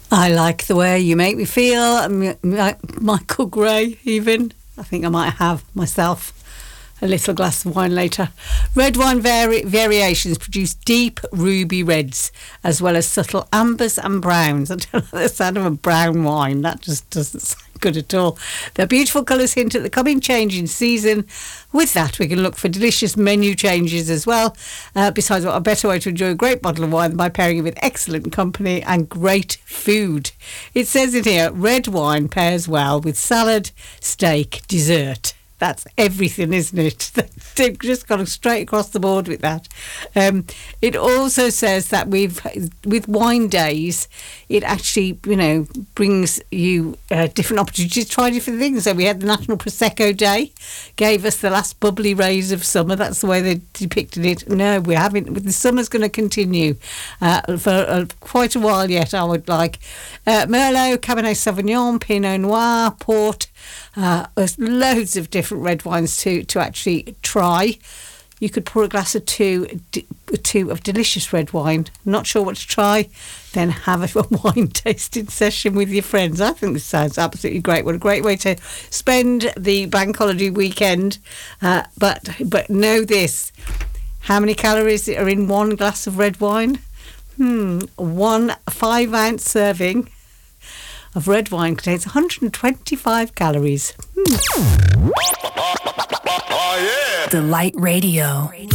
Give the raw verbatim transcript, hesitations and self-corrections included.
I like the way you make me feel. M- M- Michael Gray, even. I think I might have myself a little glass of wine later. Red wine vari- variations produce deep ruby reds as well as subtle ambers and browns. I don't like the sound of a brown wine. That just doesn't sound good at all. Their beautiful colours hint at the coming change in season. With that, we can look for delicious menu changes as well. Uh, besides, what a better way to enjoy a great bottle of wine than by pairing it with excellent company and great food. It says in here, red wine pairs well with salad, steak, dessert. That's everything, isn't it? They've just gone straight across the board with that. Um, it also says that we've, with wine days, it actually, you know, brings you uh, different opportunities to try different things. So we had the National Prosecco Day, gave us the last bubbly rays of summer. That's the way they depicted it. No, we haven't. The summer's going to continue uh, for uh, quite a while yet, I would like. Uh, Merlot, Cabernet Sauvignon, Pinot Noir, Port. Uh, there's loads of different red wines to, to actually try. You could pour a glass or two, d- two of delicious red wine. Not sure what to try, then have a wine tasting session with your friends. I think this sounds absolutely great. What a great way to spend the bank holiday weekend. Uh, but but know this: how many calories are in one glass of red wine? Hmm, one five ounce serving of red wine contains one hundred twenty-five calories. Hmm. Oh, yeah. Delight Radio.